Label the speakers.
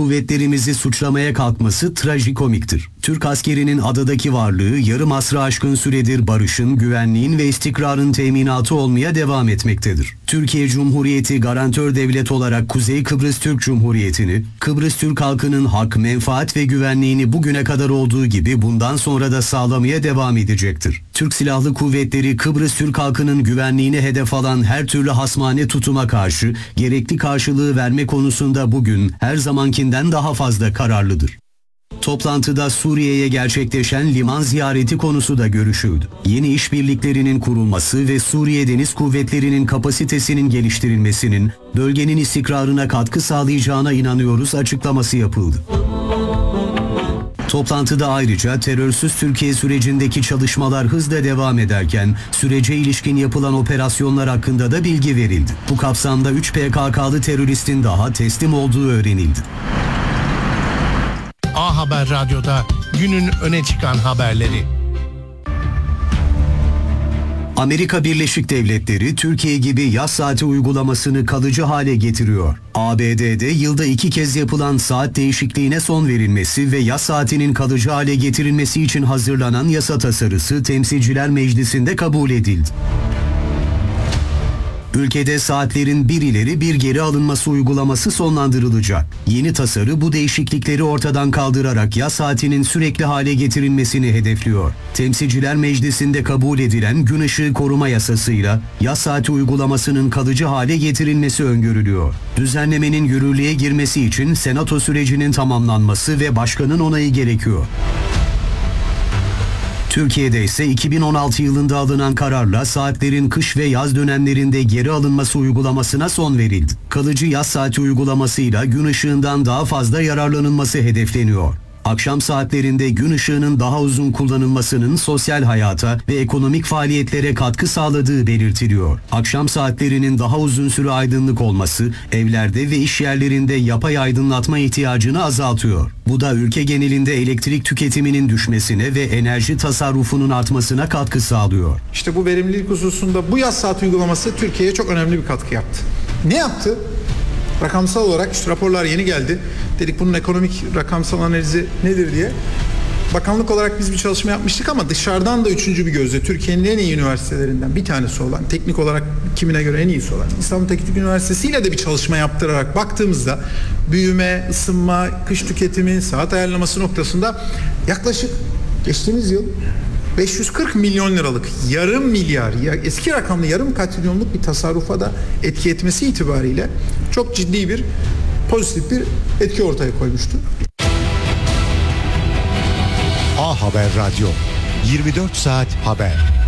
Speaker 1: kuvvetlerimizi suçlamaya kalkması trajikomiktir. Türk askerinin adadaki varlığı yarım asrı aşkın süredir barışın, güvenliğin ve istikrarın teminatı olmaya devam etmektedir. Türkiye Cumhuriyeti garantör devlet olarak Kuzey Kıbrıs Türk Cumhuriyeti'ni, Kıbrıs Türk halkının hak, menfaat ve güvenliğini bugüne kadar olduğu gibi bundan sonra da sağlamaya devam edecektir. Türk Silahlı Kuvvetleri Kıbrıs Türk halkının güvenliğini hedef alan her türlü hasmane tutuma karşı gerekli karşılığı verme konusunda bugün her zamankinden daha fazla kararlıdır. Toplantıda Suriye'ye gerçekleşen liman ziyareti konusu da görüşüldü. Yeni işbirliklerinin kurulması ve Suriye Deniz Kuvvetleri'nin kapasitesinin geliştirilmesinin bölgenin istikrarına katkı sağlayacağına inanıyoruz açıklaması yapıldı. Toplantıda ayrıca terörsüz Türkiye sürecindeki çalışmalar hızla devam ederken sürece ilişkin yapılan operasyonlar hakkında da bilgi verildi. Bu kapsamda 3 PKK'lı teröristin daha teslim olduğu öğrenildi.
Speaker 2: A Haber Radyo'da günün öne çıkan haberleri.
Speaker 1: Amerika Birleşik Devletleri, Türkiye gibi yaz saati uygulamasını kalıcı hale getiriyor. ABD'de yılda 2 kez yapılan saat değişikliğine son verilmesi ve yaz saatinin kalıcı hale getirilmesi için hazırlanan yasa tasarısı Temsilciler Meclisi'nde kabul edildi. Ülkede saatlerin bir ileri bir geri alınması uygulaması sonlandırılacak. Yeni tasarı bu değişiklikleri ortadan kaldırarak yaz saatinin sürekli hale getirilmesini hedefliyor. Temsilciler Meclisi'nde kabul edilen gün ışığı koruma yasasıyla yaz saati uygulamasının kalıcı hale getirilmesi öngörülüyor. Düzenlemenin yürürlüğe girmesi için Senato sürecinin tamamlanması ve başkanın onayı gerekiyor. Türkiye'de ise 2016 yılında alınan kararla saatlerin kış ve yaz dönemlerinde geri alınması uygulamasına son verildi. Kalıcı yaz saati uygulamasıyla gün ışığından daha fazla yararlanılması hedefleniyor. Akşam saatlerinde gün ışığının daha uzun kullanılmasının sosyal hayata ve ekonomik faaliyetlere katkı sağladığı belirtiliyor. Akşam saatlerinin daha uzun süre aydınlık olması, evlerde ve iş yerlerinde yapay aydınlatma ihtiyacını azaltıyor. Bu da ülke genelinde elektrik tüketiminin düşmesine ve enerji tasarrufunun artmasına katkı sağlıyor.
Speaker 3: İşte bu verimlilik hususunda bu yaz saat uygulaması Türkiye'ye çok önemli bir katkı yaptı. Ne yaptı? Rakamsal olarak işte raporlar yeni geldi. Dedik bunun ekonomik rakamsal analizi nedir diye. Bakanlık olarak biz bir çalışma yapmıştık ama dışarıdan da üçüncü bir gözle Türkiye'nin en iyi üniversitelerinden bir tanesi olan, teknik olarak kimine göre en iyisi olan İstanbul Teknik Üniversitesi ile de bir çalışma yaptırarak baktığımızda büyüme, ısınma, kış tüketimi, saat ayarlaması noktasında yaklaşık geçtiğimiz yıl 540 milyon liralık yarım milyar, eski rakamlı yarım katrilyonluk bir tasarrufa da etki etmesi itibariyle çok ciddi bir pozitif bir etki ortaya koymuştu.
Speaker 4: A Haber Radyo 24 saat haber.